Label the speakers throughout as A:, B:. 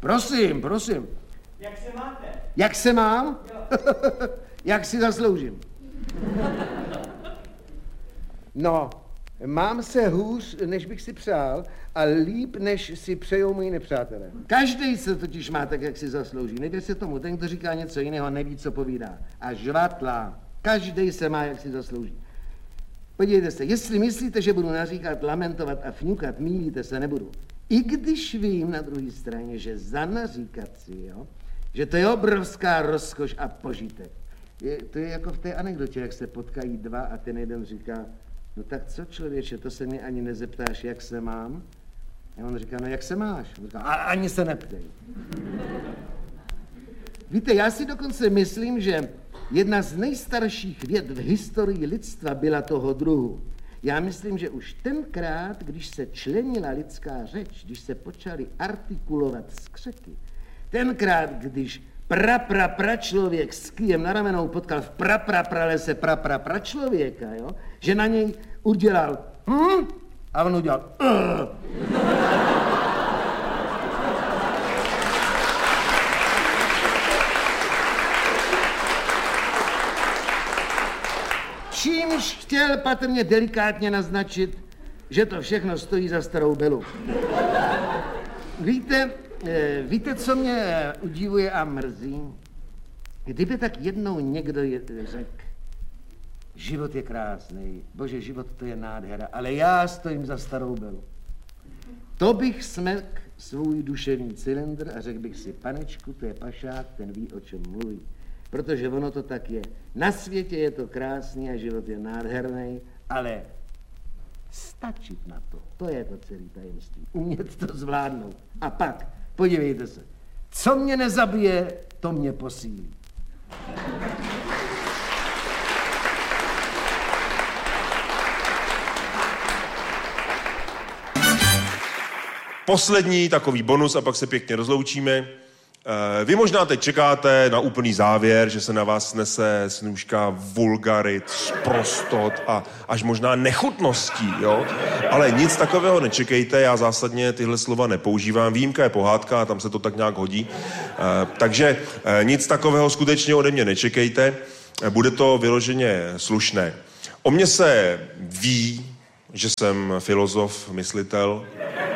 A: Prosím.
B: Jak se máte?
A: Jak se mám? Jak si zasloužím? No, mám se hůř, než bych si přál, a líp, než si přejou moji nepřátelé. Každý se totiž má tak, jak si zaslouží. Nejde se tomu, ten, kdo říká něco jiného, neví, co povídá. A žvatlá. Každý se má, jak si zaslouží. Podívejte se, jestli myslíte, že budu naříkat, lamentovat a fňukat, mýlíte se, nebudu. I když vím na druhé straně, že za naříkat si, jo, že to je obrovská rozkoš a požitek. To je jako v té anekdotě, jak se potkají dva a ten jeden říká, no tak co, člověče, to se mě ani nezeptáš, jak se mám? A on říká, no jak se máš? On říká, ani se neptej. Víte, já si dokonce myslím, že jedna z nejstarších věd v historii lidstva byla toho druhu. Já myslím, že už tenkrát, když se členila lidská řeč, když se počaly artikulovat skřeky, tenkrát, když pračlověk s kýjem na ramenou potkal v pralese pračlověka, jo, že na něj udělal a on udělal čímž chtěl patrně delikátně naznačit, že to všechno stojí za starou belu. Víte, co mě udivuje a mrzí? Kdyby tak jednou někdo řekl, život je krásný, bože, život to je nádhera, ale já stojím za starou belu. To bych smekl svůj duševní cylindr a řekl bych si, panečku, to je pašák, ten ví, o čem mluví. Protože ono to tak je. Na světě je to krásný a život je nádherný, ale stačit na to, to je to celé tajemství. Umět to zvládnout. A pak, podívejte se, co mě nezabije, to mě posílí.
C: Poslední takový bonus a pak se pěkně rozloučíme. Vy možná teď čekáte na úplný závěr, že se na vás snese snůžka vulgarit, sprostot a až možná nechutností, jo? Ale nic takového nečekejte, já zásadně tyhle slova nepoužívám. Výjimka je pohádka a tam se to tak nějak hodí. Takže nic takového skutečně ode mě nečekejte. Bude to vyloženě slušné. O mně se ví, že jsem filozof, myslitel.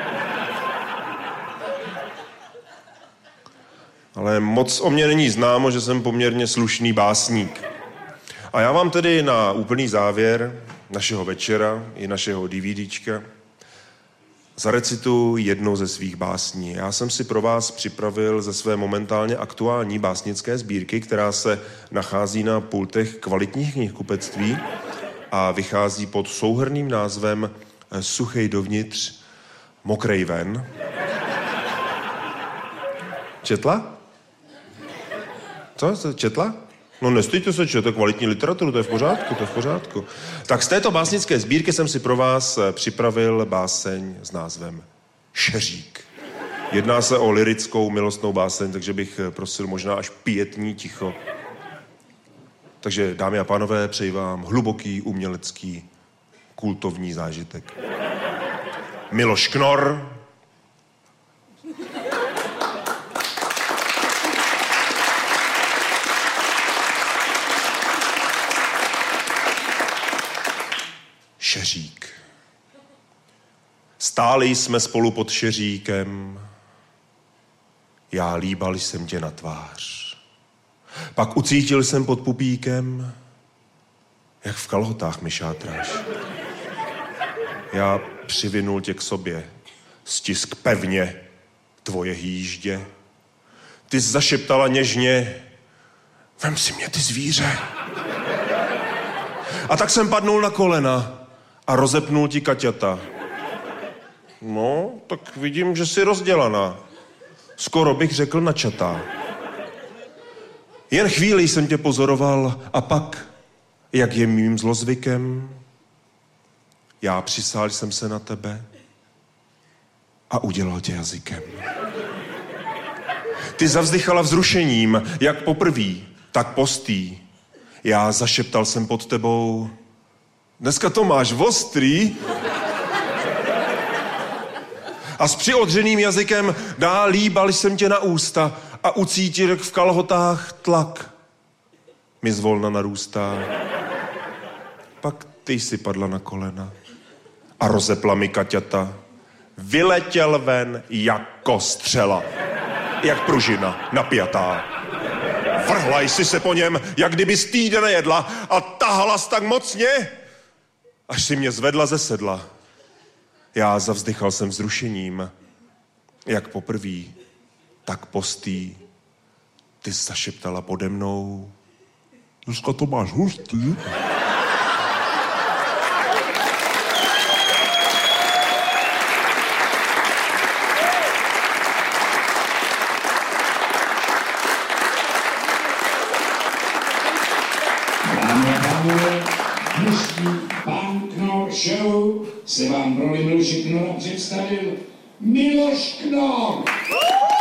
C: Ale moc o mě není známo, že jsem poměrně slušný básník. A já vám tedy na úplný závěr našeho večera i našeho DVDčka zarecituji jednou ze svých básní. Já jsem si pro vás připravil ze své momentálně aktuální básnické sbírky, která se nachází na pultech kvalitních knihkupectví a vychází pod souhrnným názvem Suchej dovnitř, mokrej ven. Četla? Co? Četla? No nestýďte se, čete kvalitní literaturu, to je v pořádku. Tak z této básnické sbírky jsem si pro vás připravil báseň s názvem Šeřík. Jedná se o lyrickou milostnou báseň, takže bych prosil možná až pietní ticho. Takže, dámy a pánové, přeji vám hluboký, umělecký, kultovní zážitek. Miloš Knor. Šeřík. Stáli jsme spolu pod šeříkem, já líbal jsem tě na tvář. Pak ucítil jsem pod pupíkem, jak v kalhotách mi šátráš. Já přivinul tě k sobě, stisk pevně tvoje hýždě. Ty jsi zašeptala něžně, vem si mě, ty zvíře. A tak jsem padnul na kolena a rozepnul ti kaťata. No, tak vidím, že jsi rozdělaná. Skoro bych řekl načatá. Jen chvíli jsem tě pozoroval a pak, jak je mým zlozvykem, já přisál jsem se na tebe a udělal tě jazykem. Ty zavzdychala vzrušením, jak poprví, tak postý. Já zašeptal jsem pod tebou, dneska to máš ostrý. a s přiodřeným jazykem dál líbal jsem tě na ústa a ucítil, jak v kalhotách tlak mi zvolna narůstá. Pak ty jsi padla na kolena a rozepla mi kaťata. Vyletěl ven jako střela, jak pružina napjatá. Vrhla jsi se po něm, jak kdyby týden nejedla a tahala tak mocně, až si mě zvedla ze sedla. Já zavzdychal jsem vzrušením, jak poprví, tak postý. Ty zašeptala pode mnou. Dneska to máš hustý.
D: Dnešní Pan Knor Show se vám v roli Miloše Knora představil Miloš Knor.